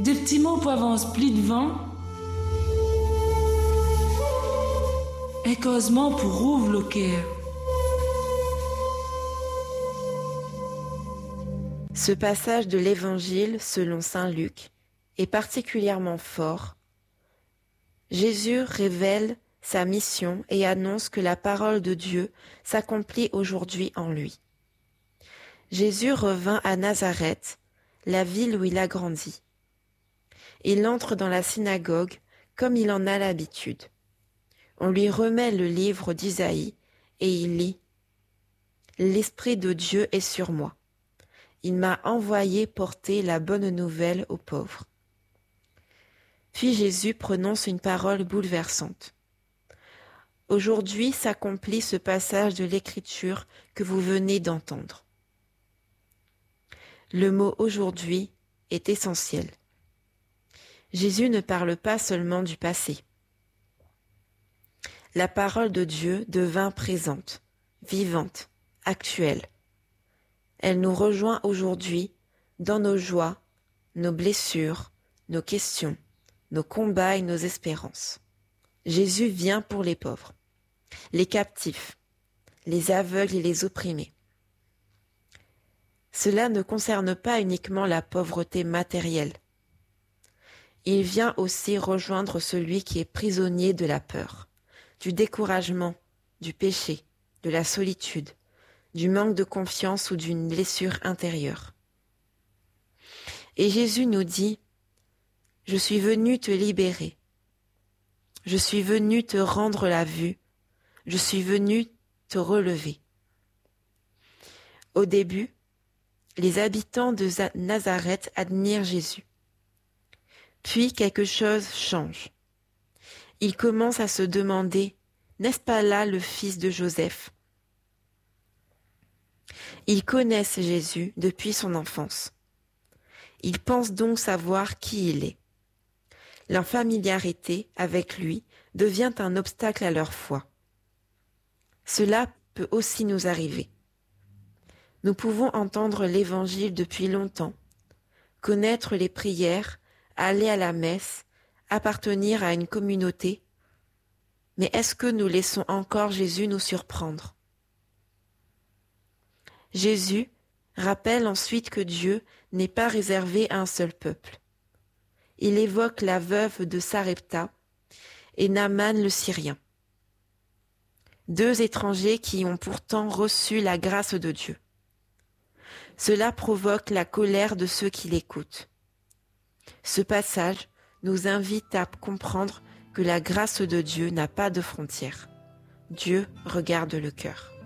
des petits mots pour avancer plus devant, et causement pour ouvrir le cœur. Ce passage de l'Évangile selon saint Luc est particulièrement fort. Jésus révèle sa mission et annonce que la parole de Dieu s'accomplit aujourd'hui en lui. Jésus revint à Nazareth, la ville où il a grandi. Il entre dans la synagogue comme il en a l'habitude. On lui remet le livre d'Isaïe et il lit « L'Esprit de Dieu est sur moi. Il m'a envoyé porter la bonne nouvelle aux pauvres. » Puis Jésus prononce une parole bouleversante. Aujourd'hui s'accomplit ce passage de l'Écriture que vous venez d'entendre. Le mot « aujourd'hui » est essentiel. Jésus ne parle pas seulement du passé. La parole de Dieu devint présente, vivante, actuelle. Elle nous rejoint aujourd'hui dans nos joies, nos blessures, nos questions, nos combats et nos espérances. Jésus vient pour les pauvres, les captifs, les aveugles et les opprimés. Cela ne concerne pas uniquement la pauvreté matérielle. Il vient aussi rejoindre celui qui est prisonnier de la peur, du découragement, du péché, de la solitude, du manque de confiance ou d'une blessure intérieure. Et Jésus nous dit « Je suis venu te libérer. Je suis venu te rendre la vue. Je suis venu te relever. » Au début, les habitants de Nazareth admirent Jésus. Puis quelque chose change. Ils commencent à se demander « N'est-ce pas là le fils de Joseph ?» Ils connaissent Jésus depuis son enfance. Ils pensent donc savoir qui il est. Leur familiarité avec lui devient un obstacle à leur foi. Cela peut aussi nous arriver. Nous pouvons entendre l'Évangile depuis longtemps, connaître les prières, aller à la messe, appartenir à une communauté, mais est-ce que nous laissons encore Jésus nous surprendre ? Jésus rappelle ensuite que Dieu n'est pas réservé à un seul peuple. Il évoque la veuve de Sarepta et Naaman le Syrien. Deux étrangers qui ont pourtant reçu la grâce de Dieu. Cela provoque la colère de ceux qui l'écoutent. Ce passage nous invite à comprendre que la grâce de Dieu n'a pas de frontières. Dieu regarde le cœur.